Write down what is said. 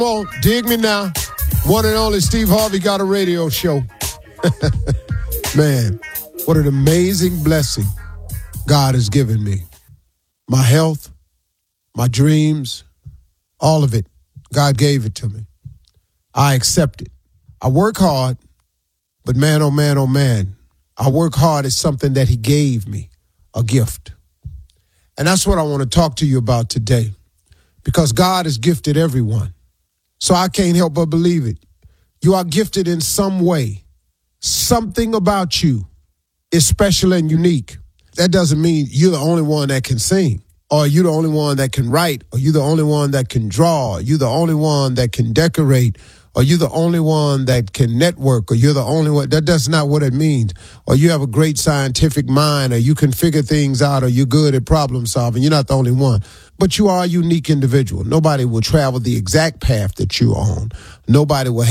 Come on, dig me now. One and only Steve Harvey got a radio show. Man, what an amazing blessing God has given me. My health, my dreams, all of it. God gave it to me. I accept it. I work hard, but man, oh man, I work hard is something that he gave me, a gift. And that's what I want to talk to you about today, because God has gifted everyone. So I can't help but believe it. You are gifted in some way. Something about you is special and unique. That doesn't mean you're the only one that can sing, or you're the only one that can write, or you're the only one that can draw, or you're the only one that can decorate, or you're the only one that can network, or you're the only one. That's not what it means. Or you have a great scientific mind, or you can figure things out, or you're good at problem solving. You're not the only one. But you are a unique individual. Nobody will travel the exact path that you're on. Nobody will